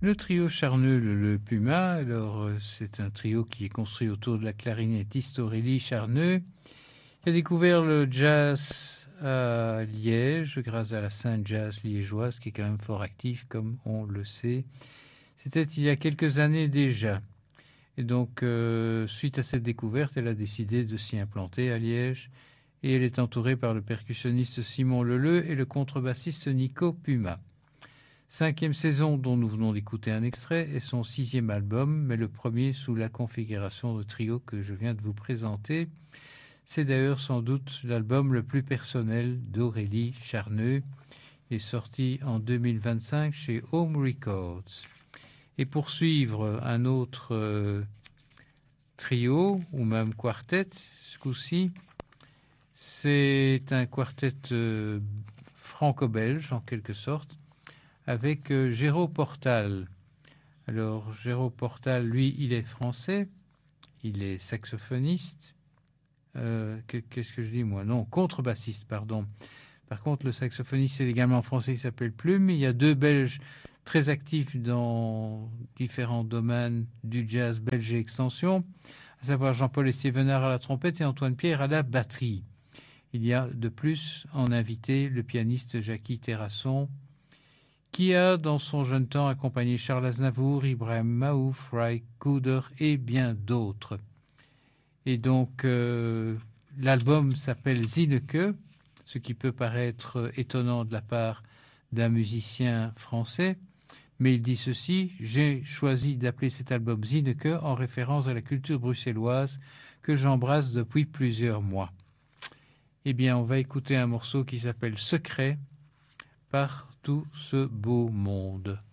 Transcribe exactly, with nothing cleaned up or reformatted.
Le trio charneux, le, le Puma, alors euh, c'est un trio qui est construit autour de la clarinettiste Aurélie Charneux. Il a découvert le jazz à Liège grâce à la scène jazz liégeoise qui est quand même fort active comme on le sait. C'était il y a quelques années déjà. Et donc, euh, suite à cette découverte, elle a décidé de s'y implanter à Liège. Et elle est entourée par le percussionniste Simon Leleu et le contrebassiste Nico Puma. Cinquième saison dont nous venons d'écouter un extrait et son sixième album, mais le premier sous la configuration de trio que je viens de vous présenter. C'est d'ailleurs sans doute l'album le plus personnel d'Aurélie Charneux. Il est sorti en deux mille vingt-cinq chez Home Records. Et pour suivre un autre euh, trio, ou même quartet, ce coup-ci, c'est un quartet euh, franco-belge en quelque sorte, avec euh, Géraud Portal. Alors, Géraud Portal, lui, il est français, il est saxophoniste. Euh, qu'est-ce que je dis, moi? Non, contrebassiste, pardon. Par contre, le saxophoniste, c'est également français, il s'appelle Plume. Il y a deux Belges très actifs dans différents domaines du jazz belge et extension, à savoir Jean-Paul Estiévenard à la trompette et Antoine Pierre à la batterie. Il y a de plus en invité le pianiste Jackie Terrasson, qui a dans son jeune temps accompagné Charles Aznavour, Ibrahim Maouf, Ray Cooder et bien d'autres. Et donc, euh, l'album s'appelle Zineke, ce qui peut paraître étonnant de la part d'un musicien français, mais il dit ceci: j'ai choisi d'appeler cet album Zineke en référence à la culture bruxelloise que j'embrasse depuis plusieurs mois. Eh bien, on va écouter un morceau qui s'appelle Secret par tout ce beau monde.